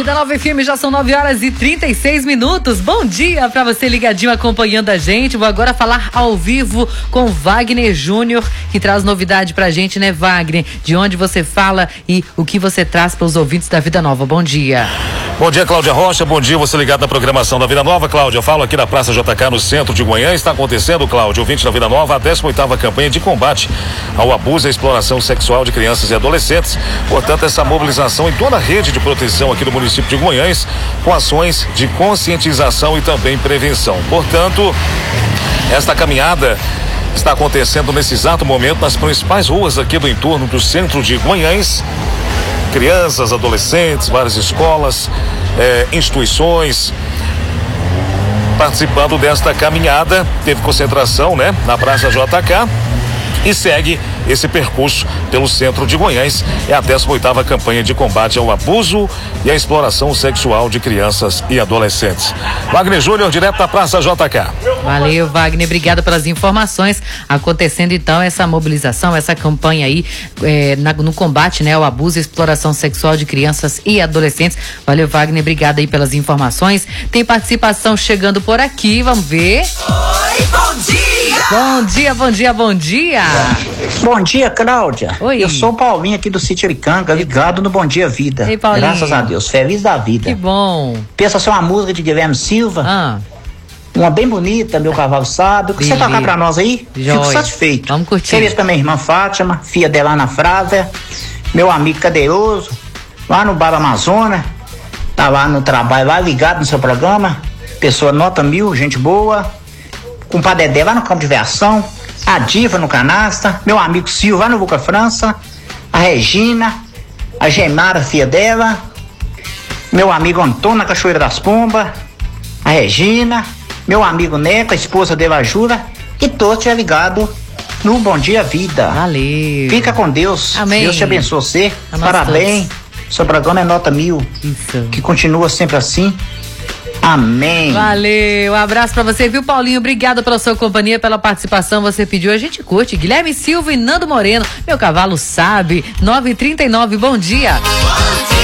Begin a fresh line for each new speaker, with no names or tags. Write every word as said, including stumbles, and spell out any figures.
Vida Nova F M, já são nove horas e trinta e seis minutos. Bom dia pra você ligadinho acompanhando a gente. Vou agora falar ao vivo com Wagner Júnior, que traz novidade pra gente, né, Wagner? De onde você fala e o que você traz para os ouvintes da Vida Nova. Bom dia.
Bom dia, Cláudia Rocha. Bom dia, você ligado na programação da Vida Nova. Cláudia, eu falo aqui na Praça J K, no centro de Goiânia. Está acontecendo, Cláudia, ouvinte da Vida Nova, a décima oitava campanha de combate ao abuso e à exploração sexual de crianças e adolescentes. Portanto, essa mobilização em toda a rede de proteção aqui do município de Goiânia, com ações de conscientização e também prevenção. Portanto, esta caminhada está acontecendo nesse exato momento nas principais ruas aqui do entorno do centro de Goiânia. Crianças, adolescentes, várias escolas, eh, instituições participando desta caminhada. Teve concentração, né, na Praça J K e segue esse percurso pelo centro de Goiânia. É a décima oitava campanha de combate ao abuso e à exploração sexual de crianças e adolescentes. Wagner Júnior, direto da Praça J K.
Valeu, Wagner, obrigado pelas informações. Acontecendo então essa mobilização, essa campanha aí é, na, no combate, né, ao abuso e exploração sexual de crianças e adolescentes. Valeu, Wagner, obrigado aí pelas informações. Tem participação chegando por aqui, vamos ver.
Oi, bom dia!
Bom dia, bom dia, bom dia!
Bom dia, Cláudia.
Oi.
Eu sou o Paulinho aqui do Sítio Aricanga, ligado no Bom Dia Vida.
Ei, Paulinho.
Graças a Deus, feliz da vida.
Que bom.
Pensa só uma música de Guilherme Silva,
Ah,
uma bem bonita, Meu Cavalo Sabe. O que você
Beleza.
tocar pra nós aí?
Joia.
Fico satisfeito.
Vamos curtir.
Feliz também, irmã Fátima, filha dela Ana Frávia, meu amigo Cadeiroso, lá no Bar Amazonas, tá lá no trabalho, lá ligado no seu programa. Pessoa nota mil, gente boa. Com o Padedé lá no campo de veação, a Diva no Canasta, meu amigo Silvio lá no Boca França, a Regina, a Gemara, filha dela, meu amigo Antônio na Cachoeira das Pombas, a Regina, meu amigo Neco, a esposa dele, a Jura, e todos já ligados no Bom Dia Vida.
valeu.
Fica com Deus.
Amém.
Deus te abençoe você.
A nós
Parabéns. Seu programa é nota mil.
Isso.
Que continua sempre assim. Amém.
Valeu, um abraço pra você, viu, Paulinho? Obrigado pela sua companhia, pela participação. Você pediu, a gente curte. Guilherme Silva e Nando Moreno, Meu Cavalo Sabe. nove e trinta e nove, bom dia.
Bom dia!